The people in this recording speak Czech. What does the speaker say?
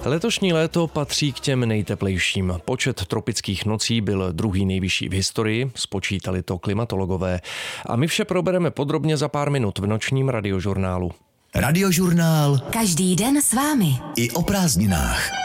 Letošní léto patří k těm nejteplejším. Počet tropických nocí byl druhý nejvyšší v historii, spočítali to klimatologové. A my vše probereme podrobně za pár minut v nočním Radiožurnálu. Radiožurnál. Každý den s vámi. I o prázdninách.